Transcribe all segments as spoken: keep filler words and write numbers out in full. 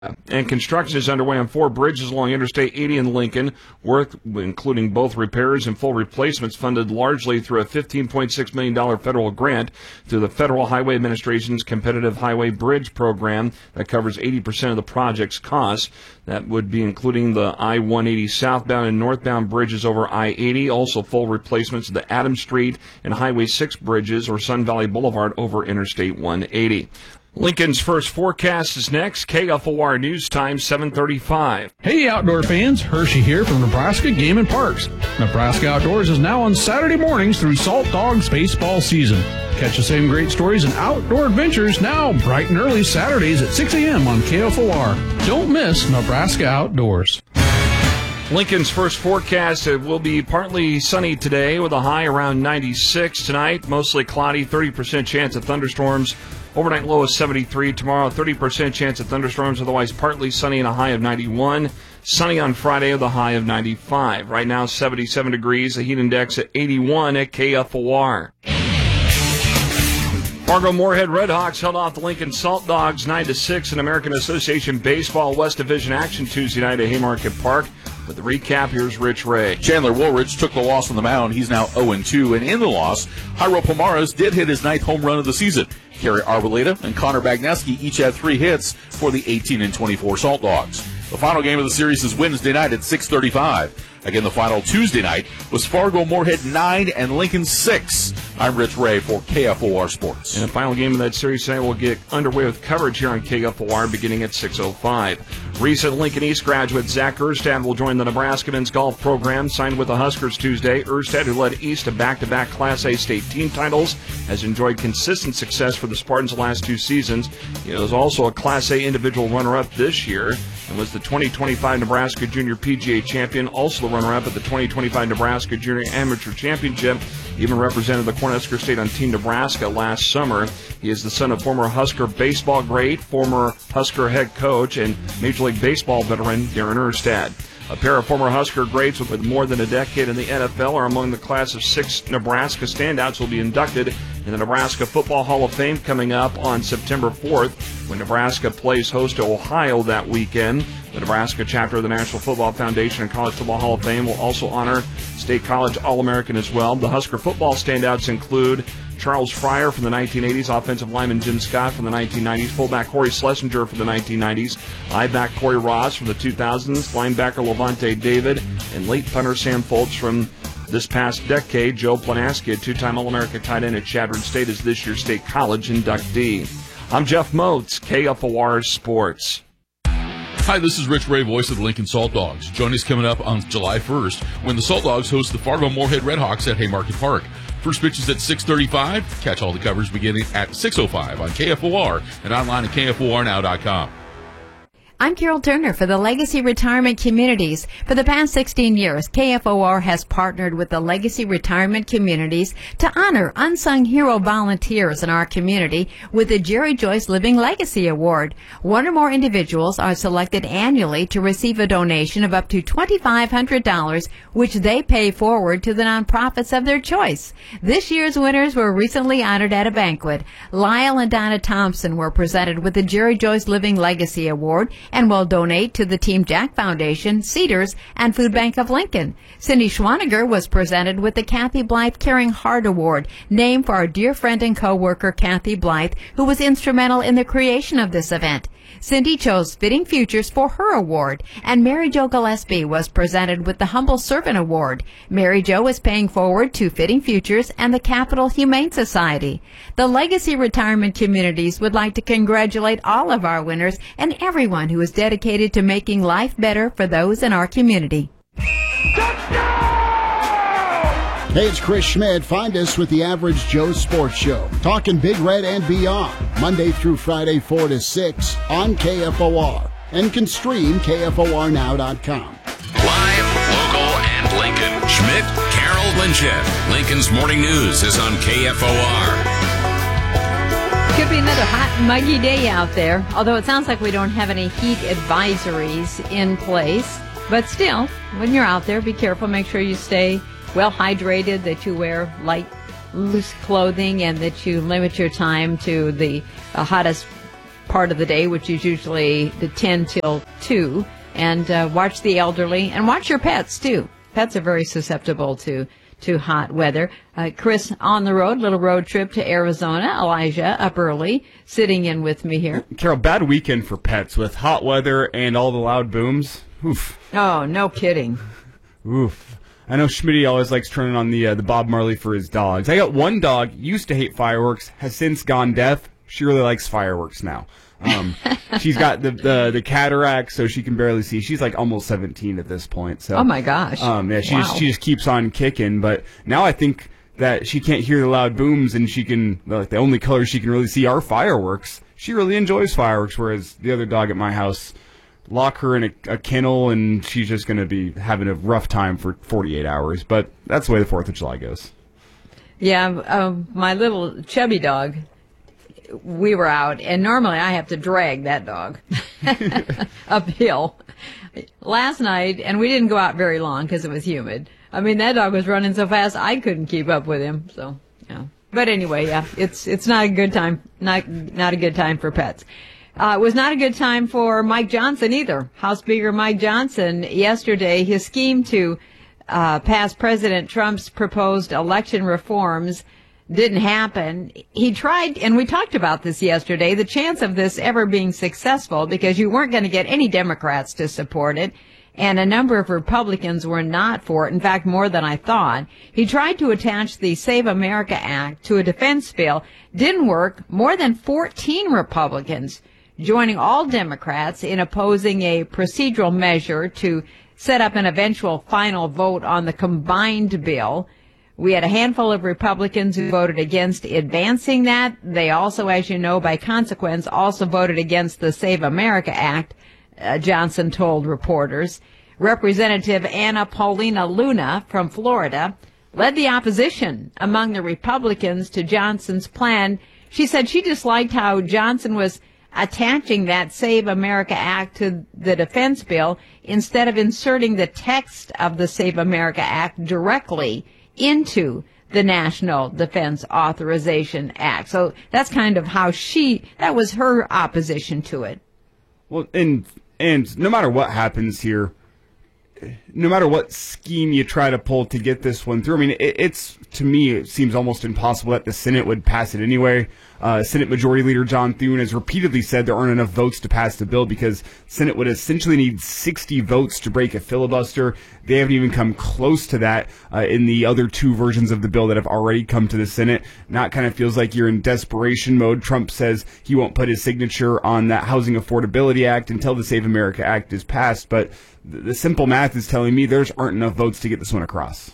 And construction is underway on four bridges along Interstate eighty in Lincoln, work including both repairs and full replacements funded largely through a fifteen point six million dollars federal grant through the Federal Highway Administration's Competitive Highway Bridge Program that covers eighty percent of the project's costs. That would be including the I one eighty southbound and northbound bridges over I eighty, also full replacements of the Adams Street and Highway six bridges or Sun Valley Boulevard over Interstate one eighty. Lincoln's first forecast is next. K F O R News Time, seven thirty-five. Hey, outdoor fans. Hershey here from Nebraska Game and Parks. Nebraska Outdoors is now on Saturday mornings through Salt Dogs baseball season. Catch the same great stories and outdoor adventures now bright and early Saturdays at six a.m. on K F O R. Don't miss Nebraska Outdoors. Lincoln's first forecast, it will be partly sunny today with a high around ninety-six. Tonight, mostly cloudy, thirty percent chance of thunderstorms. Overnight low is seventy-three. Tomorrow, thirty percent chance of thunderstorms, otherwise partly sunny and a high of ninety-one. Sunny on Friday with a high of ninety-five. Right now, seventy-seven degrees. The heat index at eighty-one at K F O R. Fargo-Moorhead Redhawks held off the Lincoln Salt Dogs nine to six in American Association Baseball West Division action Tuesday night at Haymarket Park. With the recap, here's Rich Ray. Chandler Woolridge took the loss on the mound. He's now oh and two. And in the loss, Jairo Pomares did hit his ninth home run of the season. Kerry Arboleda and Connor Bagneski each had three hits for the eighteen and twenty-four Salt Dogs. The final game of the series is Wednesday night at six thirty-five. Again, the final Tuesday night was Fargo-Moorhead nine and Lincoln six. I'm Rich Ray for K F O R Sports. And the final game of that series tonight will get underway with coverage here on K F O R beginning at six oh five. Recent Lincoln East graduate Zach Erstad will join the Nebraska men's golf program, signed with the Huskers Tuesday. Erstad, who led East to back-to-back Class A state team titles, has enjoyed consistent success for the Spartans the last two seasons. He was also a Class A individual runner-up this year and was the twenty twenty-five Nebraska Junior P G A champion, also the runner-up at the twenty twenty-five Nebraska Junior Amateur Championship. He even represented the Cornhusker State on Team Nebraska last summer. He is the son of former Husker baseball great, former Husker head coach, and Major League Baseball veteran Darren Erstad. A pair of former Husker greats with more than a decade in the N F L are among the class of six Nebraska standouts who will be inducted in the Nebraska Football Hall of Fame coming up on September fourth when Nebraska plays host to Ohio that weekend. The Nebraska chapter of the National Football Foundation and College Football Hall of Fame will also honor State College All-American as well. The Husker football standouts include Charles Fryer from the nineteen eighties, offensive lineman Jim Scott from the nineteen nineties, fullback Corey Schlesinger from the nineteen nineties, I-back Corey Ross from the two thousands, linebacker Levante David, and late punter Sam Foltz from this past decade. Joe Planaski, a two-time All-America tight end at Chadron State, is this year's State College inductee. I'm Jeff Moats, K F O R Sports. Hi, this is Rich Ray, voice of the Lincoln Salt Dogs. Join us coming up on July first when the Salt Dogs host the Fargo-Moorhead Redhawks at Haymarket Park. First pitch is at six thirty-five. Catch all the coverage beginning at six oh five on K F O R and online at K F O R now dot com. I'm Carol Turner for the Legacy Retirement Communities. For the past sixteen years, K F O R has partnered with the Legacy Retirement Communities to honor unsung hero volunteers in our community with the Jerry Joyce Living Legacy Award. One or more individuals are selected annually to receive a donation of up to twenty-five hundred dollars, which they pay forward to the nonprofits of their choice. This year's winners were recently honored at a banquet. Lyle and Donna Thompson were presented with the Jerry Joyce Living Legacy Award and will donate to the Team Jack Foundation, Cedars, and Food Bank of Lincoln. Cindy Schwaniger was presented with the Kathy Blythe Caring Heart Award, named for our dear friend and co-worker Kathy Blythe, who was instrumental in the creation of this event. Cindy chose Fitting Futures for her award, and Mary Jo Gillespie was presented with the Humble Servant Award. Mary Jo is paying forward to Fitting Futures and the Capital Humane Society. The Legacy Retirement Communities would like to congratulate all of our winners and everyone who is dedicated to making life better for those in our community. Hey, it's Chris Schmidt. Find us with the Average Joe Sports Show, talking Big Red and beyond, Monday through Friday, four to six on K F O R, and can stream K F O R now dot com. Live, local, and Lincoln. Schmidt, Carol, Blanchett. Lincoln's Morning News is on K F O R. Could be another hot, muggy day out there, although it sounds like we don't have any heat advisories in place. But still, when you're out there, be careful. Make sure you stay well hydrated, that you wear light, loose clothing, and that you limit your time to the uh, hottest part of the day, which is usually the ten till two, and uh, watch the elderly and watch your pets too. Pets are very susceptible to to hot weather. Uh, Chris on the road, little road trip to Arizona. Elijah up early, sitting in with me here. Carol, bad weekend for pets with hot weather and all the loud booms. Oof. Oh, no kidding. Oof. I know Schmitty always likes turning on the uh, the Bob Marley for his dogs. I got one dog, used to hate fireworks, has since gone deaf. She really likes fireworks now. Um, she's got the, the the cataract, so she can barely see. She's like almost seventeen at this point. So, oh my gosh! Um, yeah, she wow. just, she just keeps on kicking. But now I think that she can't hear the loud booms, and she can like the only colors she can really see are fireworks. She really enjoys fireworks, whereas the other dog at my house, lock her in a, a kennel, and she's just going to be having a rough time for forty-eight hours. But that's the way the Fourth of July goes. Yeah, uh, my little chubby dog. We were out, and normally I have to drag that dog uphill. Last night, and we didn't go out very long because it was humid. I mean, that dog was running so fast I couldn't keep up with him. So, yeah. But anyway, yeah, it's it's not a good time. Not not a good time for pets. Uh, it was not a good time for Mike Johnson either. House Speaker Mike Johnson yesterday, his scheme to uh, pass President Trump's proposed election reforms didn't happen. He tried, and we talked about this yesterday, the chance of this ever being successful, because you weren't going to get any Democrats to support it, and a number of Republicans were not for it. In fact, more than I thought. He tried to attach the Save America Act to a defense bill. Didn't work. More than fourteen Republicans joining all Democrats in opposing a procedural measure to set up an eventual final vote on the combined bill. We had a handful of Republicans who voted against advancing that. They also, as you know, by consequence, also voted against the Save America Act, uh, Johnson told reporters. Representative Anna Paulina Luna from Florida led the opposition among the Republicans to Johnson's plan. She said she disliked how Johnson was attaching that Save America Act to the defense bill instead of inserting the text of the Save America Act directly into the National Defense Authorization Act. So that's kind of how she, that was her opposition to it. Well, and and no matter what happens here, no matter what scheme you try to pull to get this one through, I mean, it, it's, to me, it seems almost impossible that the Senate would pass it anyway. Uh, Senate Majority Leader John Thune has repeatedly said there aren't enough votes to pass the bill because Senate would essentially need sixty votes to break a filibuster. They haven't even come close to that uh, in the other two versions of the bill that have already come to the Senate. Now it kind of feels like you're in desperation mode. Trump says he won't put his signature on that Housing Affordability Act until the Save America Act is passed, but the, the simple math is telling me there aren't enough votes to get this one across.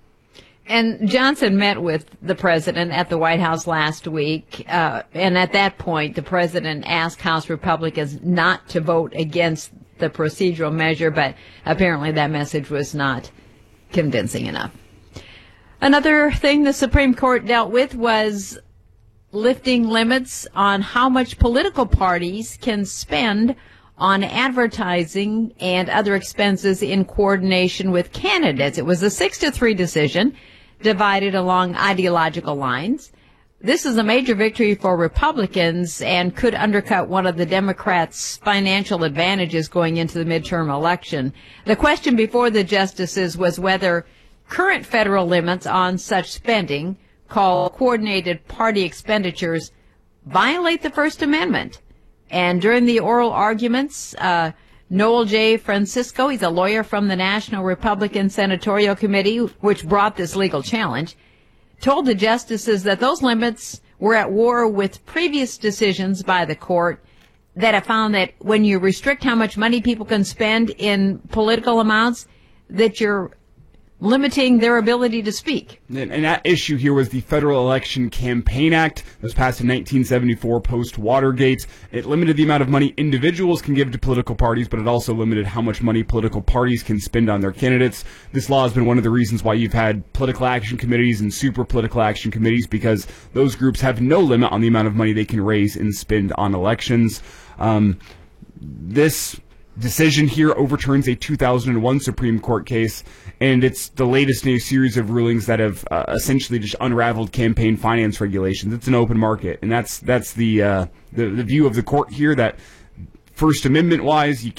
And Johnson met with the president at the White House last week, uh, and at that point, the president asked House Republicans not to vote against the procedural measure, but apparently that message was not convincing enough. Another thing the Supreme Court dealt with was lifting limits on how much political parties can spend on advertising and other expenses in coordination with candidates. It was a six to three decision divided along ideological lines. This is a major victory for Republicans and could undercut one of the Democrats' financial advantages going into the midterm election. The question before the justices was whether current federal limits on such spending, called coordinated party expenditures, violate the First Amendment. And during the oral arguments, uh, Noel J. Francisco, he's a lawyer from the National Republican Senatorial Committee, which brought this legal challenge, told the justices that those limits were at war with previous decisions by the court that have found that when you restrict how much money people can spend in political amounts, that you're limiting their ability to speak. And, and that issue here was the Federal Election Campaign Act that was passed in nineteen seventy-four post-Watergate. It limited the amount of money individuals can give to political parties, but it also limited how much money political parties can spend on their candidates. This law has been one of the reasons why you've had political action committees and super political action committees, because those groups have no limit on the amount of money they can raise and spend on elections. Um, this decision here overturns a two thousand one Supreme Court case, and it's the latest in a series of rulings that have uh, essentially just unraveled campaign finance regulations. It's an open market, and that's that's the uh, the, the view of the court here, that First Amendment wise, you